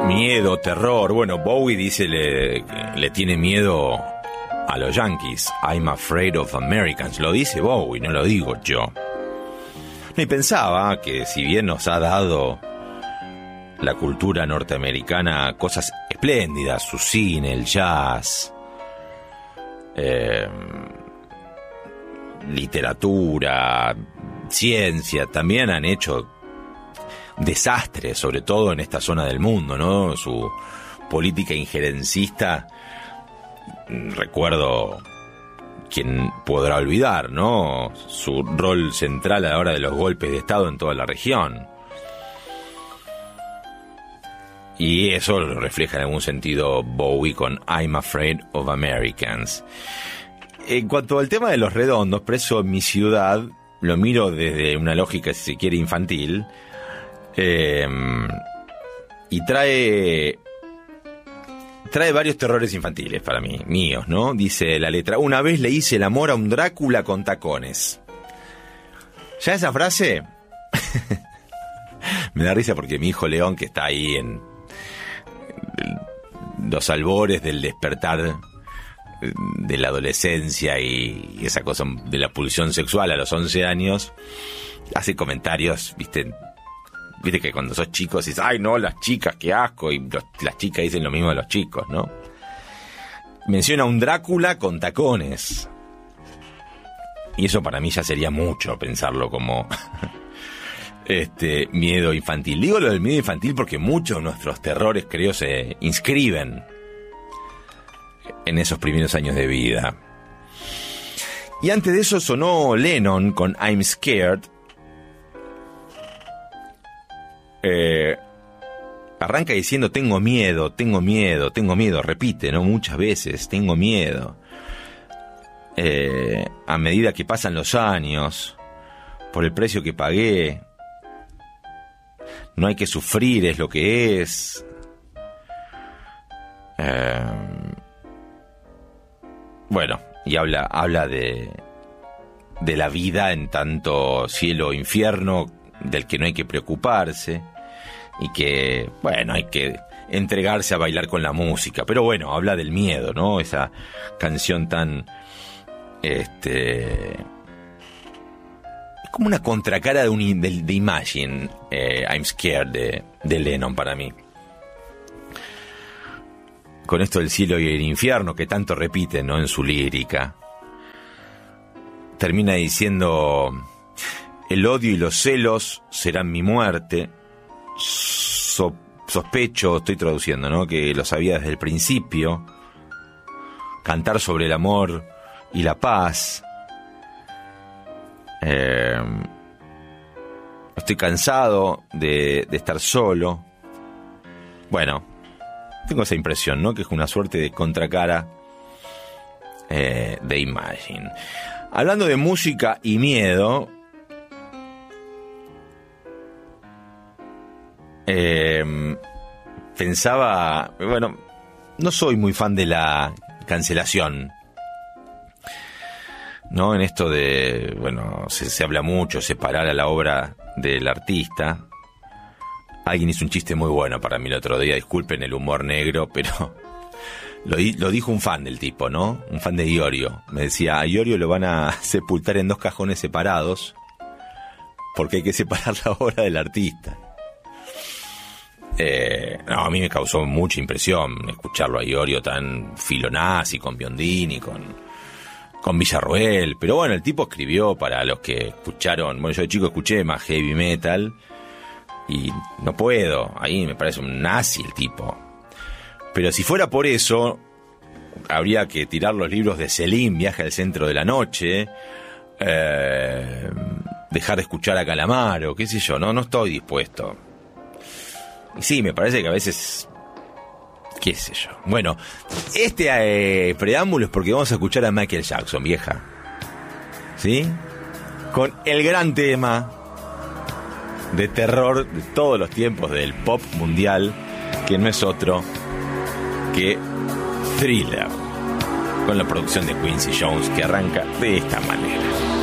Miedo, terror. Bueno, Bowie dice le tiene miedo a los Yankees. I'm afraid of Americans. Lo dice Bowie, no lo digo yo. Y pensaba que si bien nos ha dado la cultura norteamericana cosas espléndidas, su cine, el jazz, literatura, ciencia, también han hecho desastres, sobre todo en esta zona del mundo, ¿no? Su política injerencista, recuerdo, ¿quién podrá olvidar, no? Su rol central a la hora de los golpes de Estado en toda la región. Y eso lo refleja en algún sentido Bowie con I'm Afraid of Americans. En cuanto al tema de Los Redondos, Preso en mi ciudad, lo miro desde una lógica, si se quiere, infantil, y trae varios terrores infantiles para mí, míos, ¿no? Dice la letra: una vez le hice el amor a un Drácula con tacones. Ya esa frase me da risa porque mi hijo León, que está ahí en los albores del despertar de la adolescencia y esa cosa de la pulsión sexual a los 11 años, hace comentarios, viste que cuando sos chico dices, ay no, las chicas, qué asco, y las chicas dicen lo mismo de los chicos, ¿no? Menciona un Drácula con tacones, y eso para mí ya sería mucho pensarlo como miedo infantil. Digo lo del miedo infantil porque muchos de nuestros terrores, creo, se inscriben en esos primeros años de vida. Y antes de eso sonó Lennon con I'm Scared. Arranca diciendo tengo miedo, repite, ¿no? Muchas veces, tengo miedo. A medida que pasan los años, por el precio que pagué, no hay que sufrir, es lo que es. Bueno, y habla de la vida en tanto cielo o infierno, del que no hay que preocuparse, y que, bueno, hay que entregarse a bailar con la música. Pero bueno, habla del miedo, ¿no? Esa canción tan como una contracara de Imagine, I'm Scared de Lennon para mí. Con esto del cielo y el infierno que tanto repite, ¿no? En su lírica. Termina diciendo: el odio y los celos serán mi muerte. Sospecho, estoy traduciendo, ¿no? Que lo sabía desde el principio. Cantar sobre el amor y la paz. Estoy cansado de estar solo. Bueno, tengo esa impresión, ¿no? Que es una suerte de contracara de Imagine. Hablando de música y miedo, pensaba, bueno, no soy muy fan de la cancelación, ¿no? En esto de, bueno, se habla mucho, separar a la obra del artista. Alguien hizo un chiste muy bueno para mí el otro día, disculpen el humor negro, pero lo dijo un fan del tipo, ¿no? Un fan de Iorio. Me decía, a Iorio lo van a sepultar en 2 cajones separados porque hay que separar la obra del artista. No, a mí me causó mucha impresión escucharlo a Iorio tan filonazi, con Biondini, con Villarroel. Pero bueno, el tipo escribió, para los que escucharon, bueno, yo de chico escuché más heavy metal y no puedo, ahí me parece un nazi el tipo. Pero si fuera por eso, habría que tirar los libros de Selim, Viaje al centro de la noche, dejar de escuchar a Calamaro, qué sé yo, no estoy dispuesto. Y sí, me parece que a veces, qué sé yo. Bueno, preámbulo es porque vamos a escuchar a Michael Jackson, vieja, ¿sí? Con el gran tema de terror de todos los tiempos del pop mundial, que no es otro que Thriller, con la producción de Quincy Jones, que arranca de esta manera.